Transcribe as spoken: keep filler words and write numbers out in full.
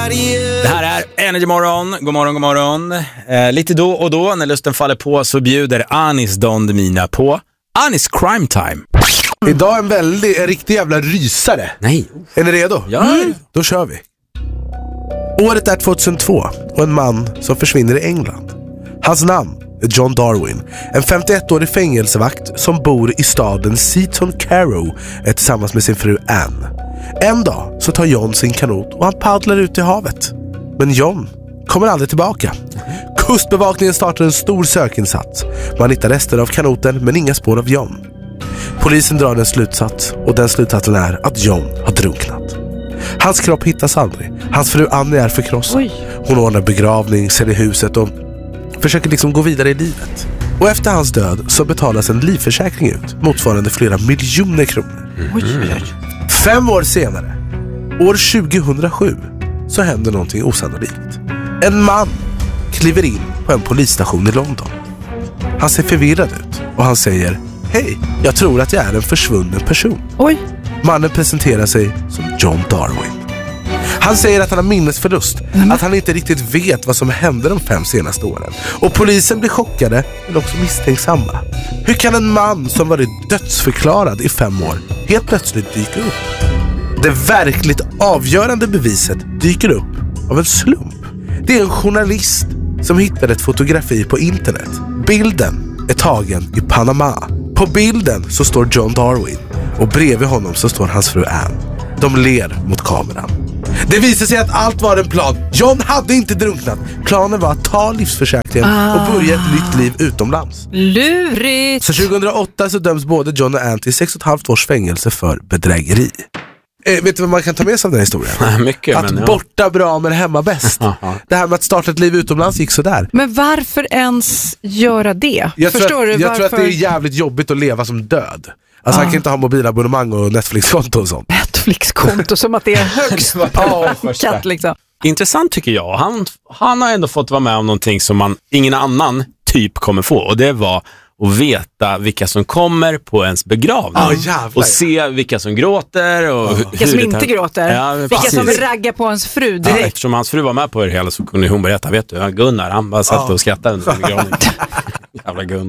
Det här är Energy Morgon. God morgon, god morgon. Eh, lite då och då när lusten faller på så bjuder Anis Don Demina på Anis Crime Time. Mm. Idag en väldigt, en riktig jävla rysare. Nej. Är ni redo? Ja. Mm. Då kör vi. Året är tjugohundratvå och en man som försvinner i England. Hans namn är John Darwin, en femtioettårig fängelsevakt som bor i staden Seaton Carrow tillsammans med sin fru Anne. En dag så tar John sin kanot och han paddlar ut i havet. Men John kommer aldrig tillbaka. Kustbevakningen startar en stor sökinsats. Man hittar rester av kanoten men inga spår av John. Polisen drar en slutsats och den slutsatsen är att John har drunknat. Hans kropp hittas aldrig. Hans fru Anne är förkrossad. Oj. Hon ordnar begravning, säljer huset och försöker liksom gå vidare i livet. Och efter hans död så betalas en livförsäkring ut motsvarande flera miljoner kronor. Oj, oj, oj. Fem år senare, år tjugohundrasju, så händer någonting osannolikt. En man kliver in på en polisstation i London. Han ser förvirrad ut och han säger: hej, jag tror att jag är en försvunnen person. Oj. Mannen presenterar sig som John Darwin. Han säger att han har minnesförlust, mm. att han inte riktigt vet vad som hände de fem senaste åren. Och polisen blir chockade men också misstänksamma. Hur kan en man som varit dödsförklarad i fem år helt plötsligt dyka upp? Det verkligt avgörande beviset dyker upp av en slump. Det är en journalist som hittar ett fotografi på internet. Bilden är tagen i Panama. På bilden så står John Darwin och bredvid honom så står hans fru Anne. De ler mot kameran. Det visar sig att allt var en plan. John hade inte drunknat. Planen var att ta livsförsäkringen ah. och börja ett nytt liv utomlands. Lurigt! Så tjugohundraåtta så döms både John och Anne till sex och ett halvt års fängelse för bedrägeri. Eh, vet du vad man kan ta med sig av den historien? Mycket, att men, ja. borta bra men hemma bäst. Det här med att starta ett liv utomlands gick så där. Men varför ens göra det? Jag, Förstår tror, att, du, jag varför... tror att det är jävligt jobbigt att leva som död. Alltså ah. han kan inte ha mobilabonnemang och Netflix-konto och sånt. Netflix-konto som att det är högst pakat liksom. Intressant tycker jag. Han, han har ändå fått vara med om någonting som man, ingen annan typ kommer få. Och det var att veta vilka som kommer på ens begravning. Oh, jävlar, och se vilka som gråter. Och oh. hur, vilka som inte gråter. Ja, vilka precis. som raggar på hans fru direkt. Ja, eftersom hans fru var med på det hela så kunde hon berätta. Vet du, Gunnar, han bara satt oh. och skrattade under begravningen. Jävla Gunnar.